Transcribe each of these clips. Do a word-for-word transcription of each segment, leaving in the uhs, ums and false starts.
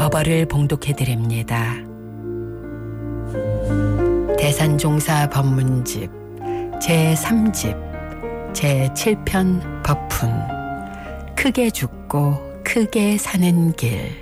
법어를 봉독해드립니다. 대산종사 법문집 제삼 집 제칠 편 법훈 크게 죽고 크게 사는 길.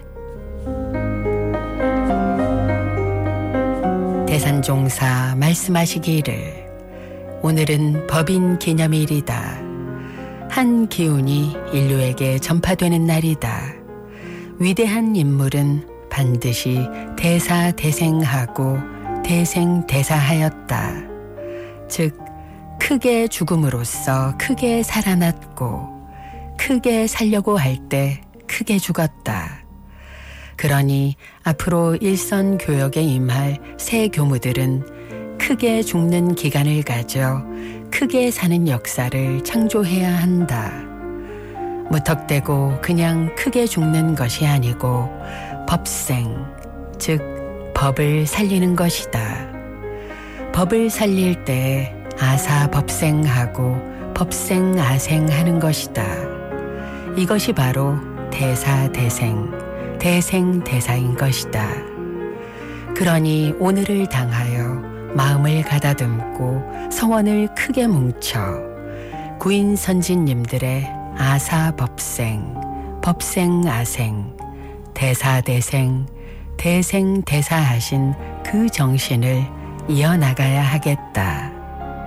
대산종사 말씀하시기를 오늘은 법인 기념일이다. 한 기운이 인류에게 전파되는 날이다. 위대한 인물은 반드시 대사대생하고 대생대사하였다. 즉 크게 죽음으로써 크게 살아났고 크게 살려고 할 때 크게 죽었다. 그러니 앞으로 일선 교역에 임할 새 교무들은 크게 죽는 기간을 가져 크게 사는 역사를 창조해야 한다. 무턱대고 그냥 크게 죽는 것이 아니고 법생, 즉 법을 살리는 것이다. 법을 살릴 때 아사법생하고 법생아생하는 것이다. 이것이 바로 대사대생, 대생대사인 것이다. 그러니 오늘을 당하여 마음을 가다듬고 성원을 크게 뭉쳐 구인 선진님들의 아사법생, 법생아생, 대사대생, 대생대사하신 그 정신을 이어나가야 하겠다.